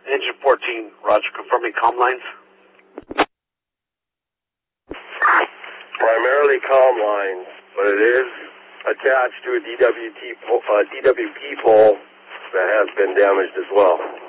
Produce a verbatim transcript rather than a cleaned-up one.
Engine fourteen, roger, confirming comm lines. Primarily comm lines, but it is attached to a D W T, uh, D W P pole that has been damaged as well.